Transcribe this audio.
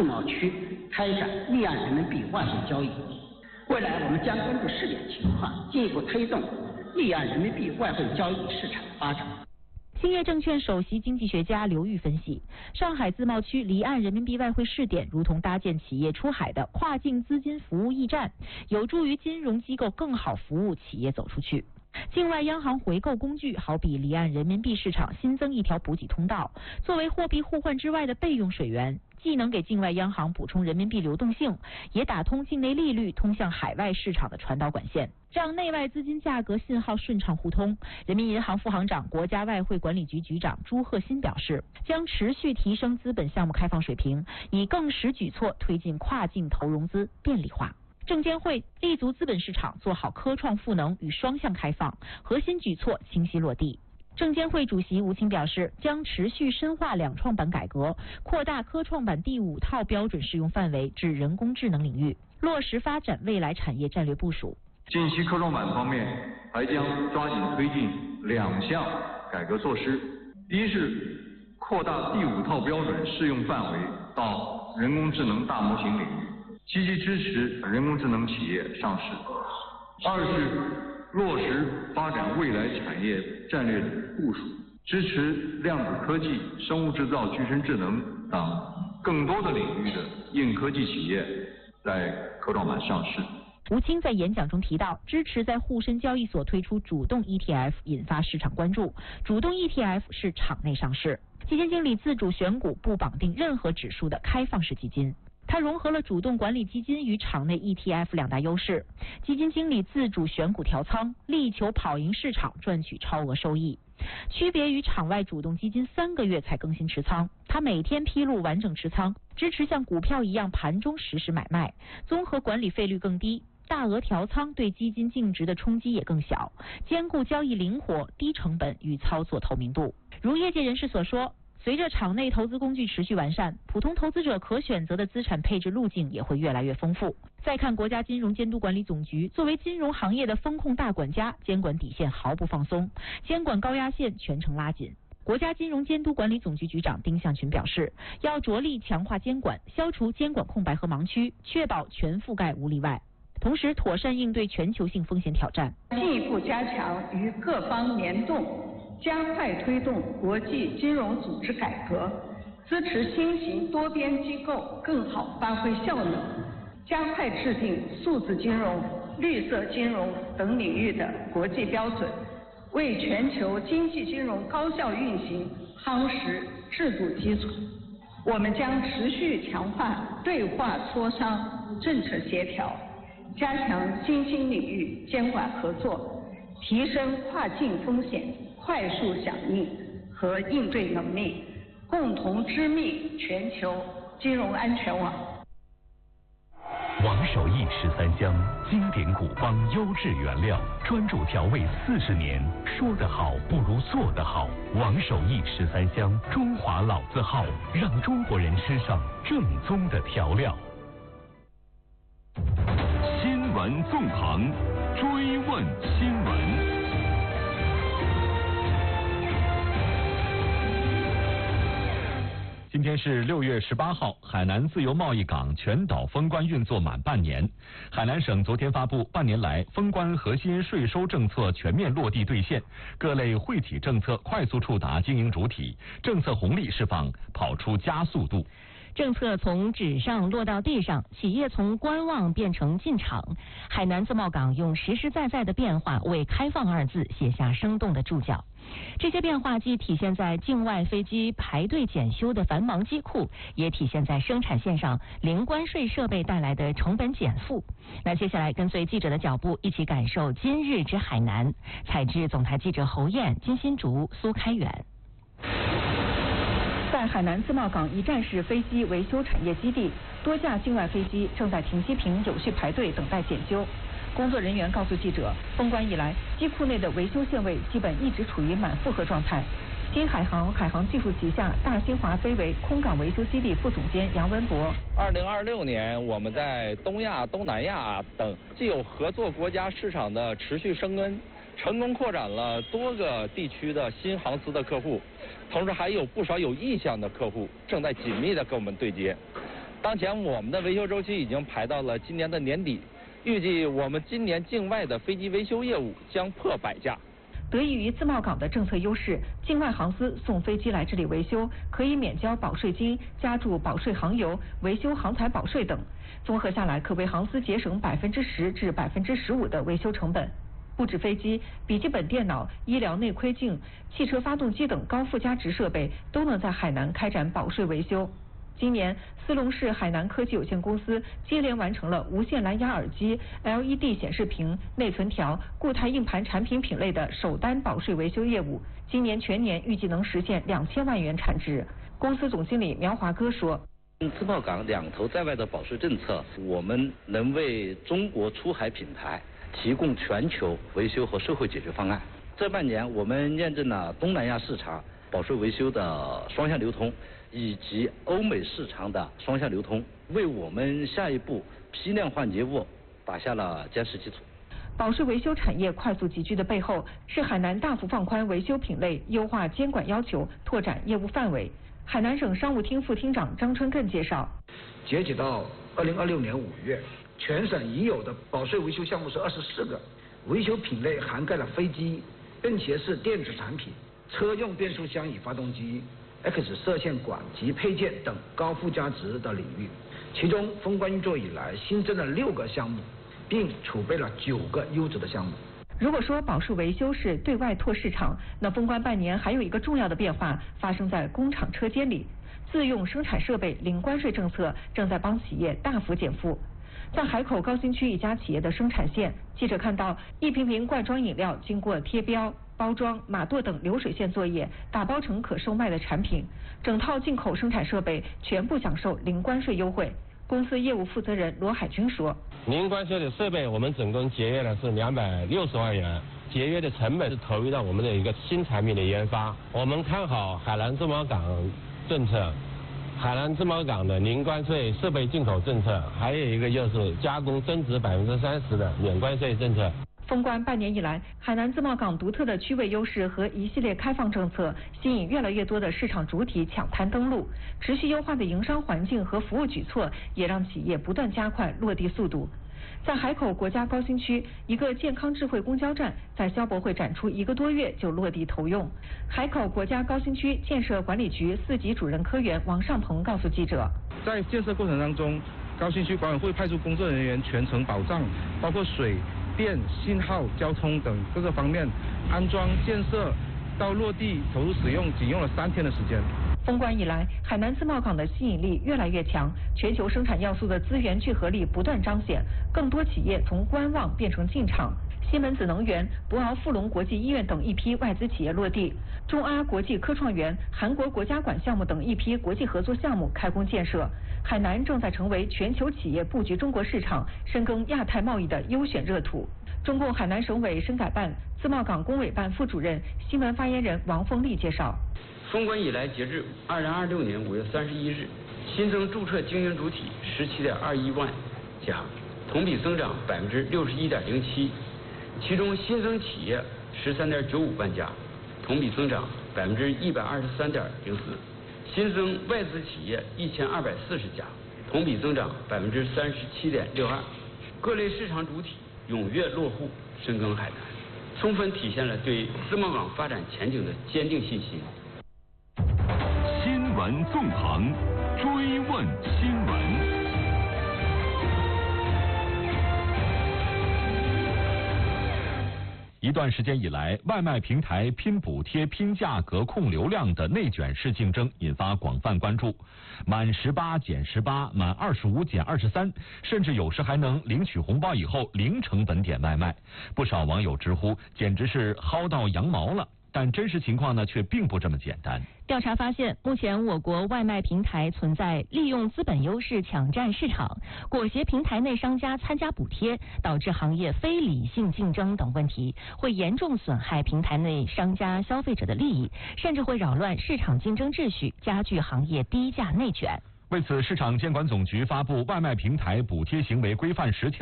自贸区开展离岸人民币外汇交易。未来我们将根据试点情况，进一步推动离岸人民币外汇交易市场的发展。 兴业证券首席经济学家刘玉分析，上海自贸区离岸人民币外汇试点如同搭建企业出海的跨境资金服务驿站，有助于金融机构更好服务企业走出去。境外央行回购工具好比离岸人民币市场新增一条补给通道，作为货币互换之外的备用水源，既能给境外央行补充人民币流动性，也打通境内利率通向海外市场的传导管线，让内外资金价格信号顺畅互通。人民银行副行长、国家外汇管理局局长朱鹤新表示，将持续提升资本项目开放水平，以更实举措推进跨境投融资便利化。证监会立足资本市场，做好科创赋能与双向开放，核心举措清晰落地。证监会主席吴清表示，将持续深化两创板改革，扩大科创板第5套标准适用范围至人工智能领域，落实发展未来产业战略部署。 近期科创板方面，还将抓紧推进2项改革措施。第一是扩大第5套标准适用范围到人工智能大模型领域，积极支持人工智能企业上市。二是落实发展未来产业战略部署，支持量子科技、生物制造、具身智能等更多的领域的硬科技企业在科创板上市。 吴清在演讲中提到，支持在沪深交易所推出主动 ETF， 引发市场关注。主动 ETF 是场内上市，基金经理自主选股，不绑定任何指数的开放式基金。它融合了主动管理基金与场内 ETF 2大优势，基金经理自主选股调仓，力求跑赢市场，赚取超额收益。区别于场外主动基金3个月才更新持仓，它每天披露完整持仓，支持像股票一样盘中实时买卖，综合管理费率更低，大额调仓对基金净值的冲击也更小，兼顾交易灵活、低成本与操作透明度。如业界人士所说，随着场内投资工具持续完善，普通投资者可选择的资产配置路径也会越来越丰富。再看国家金融监督管理总局，作为金融行业的风控大管家，监管底线毫不放松，监管高压线全程拉紧。国家金融监督管理总局局长丁向群表示，要着力强化监管，消除监管空白和盲区，确保全覆盖无例外，同时妥善应对全球性风险挑战， 进一步加强与各方联动，加快推动国际金融组织改革，支持新型多边机构更好发挥效能，加快制定数字金融、绿色金融等领域的国际标准，为全球经济金融高效运行夯实制度基础。我们将持续强化对话磋商、政策协调，加强新兴领域监管合作，提升跨境风险快速响应和应对能力，共同织密全球金融安全网。 王守义13香，经典古方优质原料，专注调味40年。说得好不如做得好。王守义13香，中华老字号，让中国人吃上正宗的调料。新闻纵横，追问新闻。 今天是6月18号，海南自由贸易港全岛封关运作满半年。海南省昨天发布，半年来封关核心税收政策全面落地兑现，各类惠体政策快速触达经营主体，政策红利释放跑出加速度。 政策从纸上落到地上，企业从观望变成进场。海南自贸港用实实在在的变化为开放2字写下生动的注脚。这些变化既体现在境外飞机排队检修的繁忙机库，也体现在生产线上零关税设备带来的成本减负。那接下来跟随记者的脚步，一起感受今日之海南。采制总台记者侯燕、金新竹、苏开远。在海南自贸港一站式飞机维修产业基地，多架境外飞机正在停机坪有序排队等待检修。工作人员告诉记者，封关以来，机库内的维修线位基本一直处于满负荷状态。新海航海航技术旗下大新华飞维空港维修基地副总监杨文博 ：2026年，我们在东亚、东南亚等既有合作国家市场的持续生根，成功扩展了多个地区的新航司的客户，同时还有不少有意向的客户正在紧密的跟我们对接。 当前我们的维修周期已经排到了今年的年底，预计我们今年境外的飞机维修业务将破100架。 得益于自贸港的政策优势，境外航司送飞机来这里维修，可以免交保税金、加注保税航油、维修航材保税等，综合下来可为航司节省10%至15%的维修成本。不止飞机、笔记本电脑、医疗内窥镜、汽车发动机等高附加值设备都能在海南开展保税维修。今年，思龙市海南科技有限公司接连完成了无线蓝牙耳机、LED 显示屏、内存条、固态硬盘产品品类的首单保税维修业务。今年全年预计能实现2000万元产值。公司总经理苗华歌说：“ 自贸港两头在外的保税政策，我们能为中国出海品牌提供全球维修和售后解决方案。这半年，我们验证了东南亚市场保税维修的双向流通，以及欧美市场的双向流通，为我们下一步批量换节务打下了坚实基础。” 保税维修产业快速集聚的背后，是海南大幅放宽维修品类、优化监管要求、拓展业务范围。海南省商务厅副厅长张春艮介绍， 截止到2026年5月，全省已有的保税维修项目是24个，维修品类涵盖了飞机、便携式电子产品、车用变速箱与发动机、X 射线管及配件等高附加值的领域。其中，封关运作以来新增了6个项目，并储备了9个优质的项目。 如果说保税维修是对外拓市场，那封关半年还有一个重要的变化发生在工厂车间里。自用生产设备零关税政策正在帮企业大幅减负。在海口高新区一家企业的生产线，记者看到一瓶瓶罐装饮料经过贴标、包装、码垛等流水线作业，打包成可售卖的产品。整套进口生产设备全部享受零关税优惠。公司业务负责人罗海军说：“ 零关税的设备，我们总共节约的是260万元，节约的成本是投入到我们的一个新产品的研发。我们看好海南自贸港政策，海南自贸港的零关税设备进口政策，还有一个就是加工增值30%的免关税政策。” 封关半年以来，海南自贸港独特的区位优势和一系列开放政策，吸引越来越多的市场主体抢滩登陆。持续优化的营商环境和服务举措，也让企业不断加快落地速度。在海口国家高新区，一个健康智慧公交站在消博会展出1个多月就落地投用。海口国家高新区建设管理局4级主任科员王尚鹏告诉记者， 在建设过程当中，高新区管委会派出工作人员全程保障，包括水、电、信号、交通等各个方面，安装建设到落地投入使用仅用了3天的时间。 封关以来，海南自贸港的吸引力越来越强，全球生产要素的资源聚合力不断彰显，更多企业从观望变成进场。西门子能源、博鳌富隆国际医院等一批外资企业落地，中阿国际科创园、韩国国家馆项目等一批国际合作项目开工建设。海南正在成为全球企业布局中国市场、深耕亚太贸易的优选热土。中共海南省委深改办自贸港工委办副主任、新闻发言人王凤丽介绍， 封关以来，截至2026年5月31日，新增注册经营主体17.21万家，同比增长61.07%，其中新增企业13.95万家，同比增长123.04%，新增外资企业1240家，同比增长37.62%，各类市场主体踊跃落户深耕海南，充分体现了对自贸港发展前景的坚定信心。 新闻纵横，追问新闻。 一段时间以来，外卖平台拼补贴、拼价格、控流量的内卷式竞争引发广泛关注。满18减18，满25减23，甚至有时还能领取红包以后零成本点外卖。不少网友直呼，简直是薅到羊毛了。但真实情况呢，却并不这么简单。 调查发现，目前我国外卖平台存在利用资本优势抢占市场、裹挟平台内商家参加补贴，导致行业非理性竞争等问题，会严重损害平台内商家、消费者的利益，甚至会扰乱市场竞争秩序，加剧行业低价内卷。 为此，市场监管总局发布《外卖平台补贴行为规范10条》。